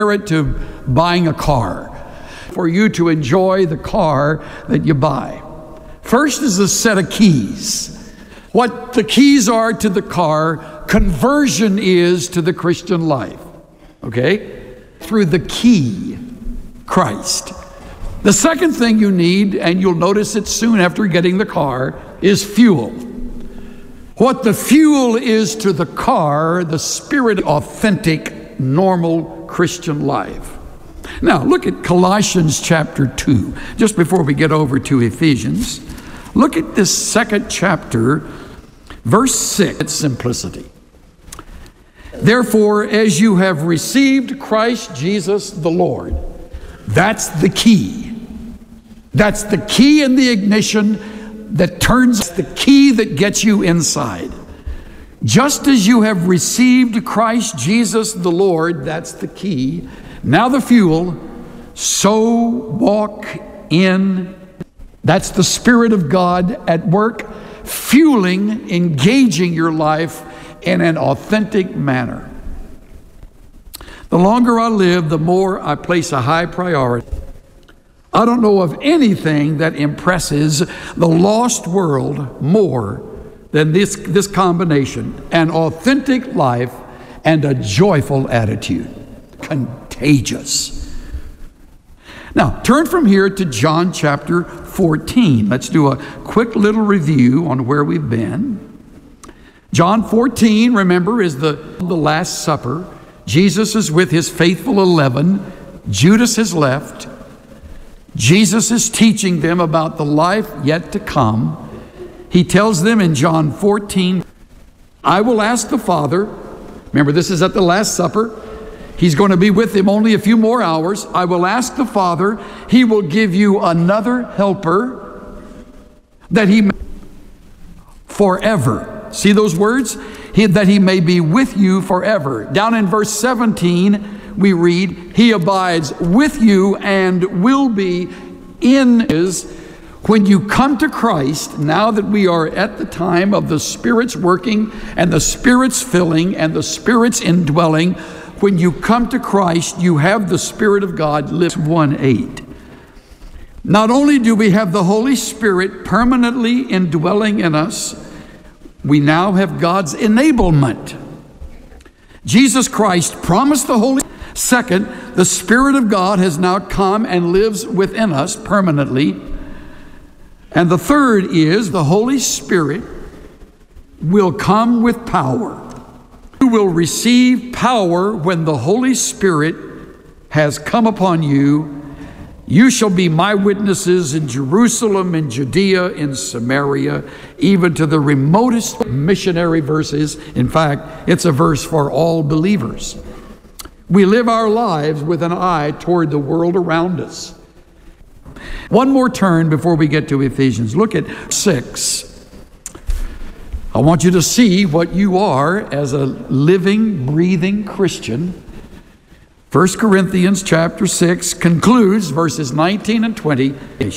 it to buying a car, for you to enjoy the car that you buy. First is a set of keys. What the keys are to the car, conversion is to the Christian life. Okay? Through the key, Christ. The second thing you need, and you'll notice it soon after getting the car, is fuel. What the fuel is to the car, the spirit of authentic, normal Christian life. Now, look at Colossians chapter 2, just before we get over to Ephesians. Look at this second chapter, verse 6, it's simplicity. Therefore, as you have received Christ Jesus the Lord, that's the key. That's the key in the ignition that turns, the key that gets you inside. Just as you have received Christ Jesus the Lord, that's the key. Now the fuel, so walk in. That's the Spirit of God at work, fueling, engaging your life in an authentic manner. The longer I live, the more I place a high priority. I don't know of anything that impresses the lost world more than this combination, an authentic life and a joyful attitude. Contagious. Now, turn from here to John chapter 14. Let's do a quick little review on where we've been. John 14, remember, is the Last Supper. Jesus is with his faithful 11. Judas has left. Jesus is teaching them about the life yet to come. He tells them in John 14, I will ask the Father, remember this is at the Last Supper, he's going to be with them only a few more hours. I will ask the Father, he will give you another helper that he may forever. See those words? That he may be with you forever. Down in verse 17, we read, he abides with you and will be in his. When you come to Christ, now that we are at the time of the Spirit's working and the Spirit's filling and the Spirit's indwelling, when you come to Christ, you have the Spirit of God. 1:8. Not only do we have the Holy Spirit permanently indwelling in us, we now have God's enablement. Jesus Christ promised the Holy Spirit. Second, the Spirit of God has now come and lives within us permanently. And the third is the Holy Spirit will come with power. You will receive power when the Holy Spirit has come upon you. You shall be my witnesses in Jerusalem, in Judea, in Samaria, even to the remotest missionary verses. In fact, it's a verse for all believers. We live our lives with an eye toward the world around us. One more turn before we get to Ephesians. Look at 6. I want you to see what you are as a living, breathing Christian. 1 Corinthians chapter 6 concludes verses 19 and 20.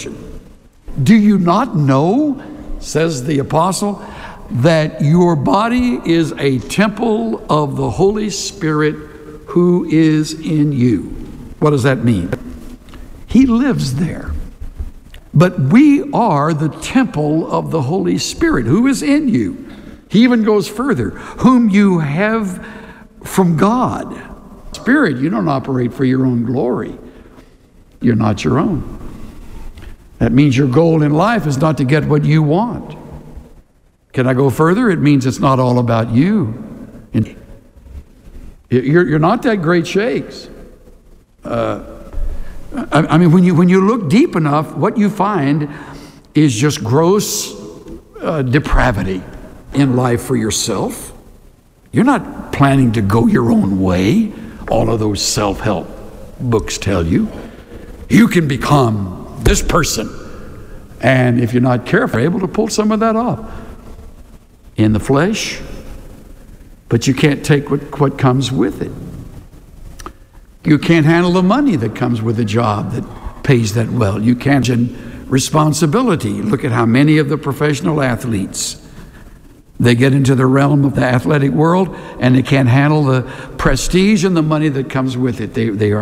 Do you not know, says the apostle, that your body is a temple of the Holy Spirit who is in you? What does that mean? He lives there. But we are the temple of the Holy Spirit who is in you. He even goes further, whom you have from God. Spirit, you don't operate for your own glory. You're not your own. That means your goal in life is not to get what you want. Can I go further? It means it's not all about you. And you're not that great shakes. I mean, when you look deep enough, what you find is just gross depravity in life for yourself. You're not planning to go your own way. All of those self-help books tell you. You can become this person. And if you're not careful, you're able to pull some of that off in the flesh. But you can't take what comes with it. You can't handle the money that comes with a job that pays that well. You can't imagine responsibility. Look at how many of the professional athletes They get into the realm of the athletic world, and they can't handle the prestige and the money that comes with it. They are